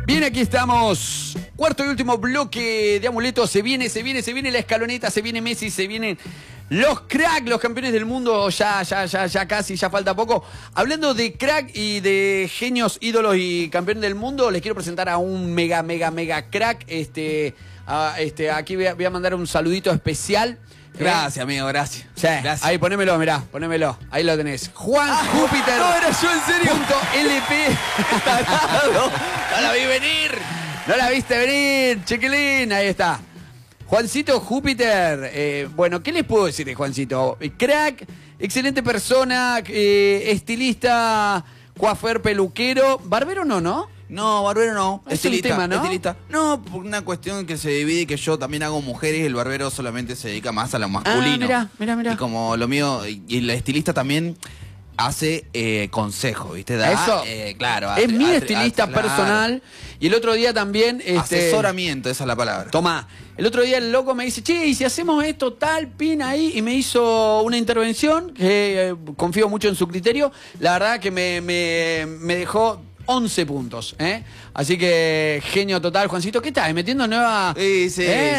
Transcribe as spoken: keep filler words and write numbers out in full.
Bien, aquí estamos. Cuarto y último bloque de amuletos. Se viene, se viene, se viene la escaloneta, se viene Messi, se vienen los crack, los campeones del mundo. Ya, ya, ya, ya casi, ya falta poco. Hablando de crack y de genios, ídolos y campeones del mundo, les quiero presentar a un mega, mega, mega crack. Este, a, este, aquí voy a, voy a mandar un saludito especial. Gracias, eh, amigo, gracias. Sí, gracias. Ahí ponémelo, mirá, ponémelo. Ahí lo tenés. Juan ah, Júpiter. No, era yo, en serio. Punto L P. No la vi venir. No la viste venir, chiquilín. Ahí está. Juancito Júpiter. Eh, bueno, ¿qué les puedo decir de Juancito? Crack, excelente persona, eh, estilista, coafer, peluquero. Barbero no, ¿no? No, barbero no. Es un tema, ¿no? Estilista. No, por una cuestión que se divide y que yo también hago mujeres y el barbero solamente se dedica más a lo masculino. Ah, mirá, mirá, mirá. Y como lo mío, y, y el estilista también hace eh, consejo, ¿viste? Da, Eso. Eh, claro. Es atri- mi atri- estilista atri- claro. personal. Y el otro día también... Este, Asesoramiento, esa es la palabra. Tomá. El otro día el loco me dice, che, ¿y si hacemos esto tal, pin ahí? Y me hizo una intervención, que eh, confío mucho en su criterio. La verdad que me, me, me dejó once puntos, ¿eh? Así que genio total, Juancito. ¿Qué tal? ¿Metiendo nueva...? Sí, sí. ¿Eh?